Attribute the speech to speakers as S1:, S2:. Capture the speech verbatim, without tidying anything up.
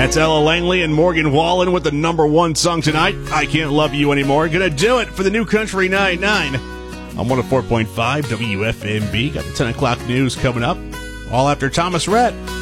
S1: That's Ella Langley and Morgan Wallen with the number one song tonight, I Can't Love You Anymore. Gonna do it for the New Country ninety-nine on one oh four point five W F M B. Got the ten o'clock news coming up, all after Thomas Rhett.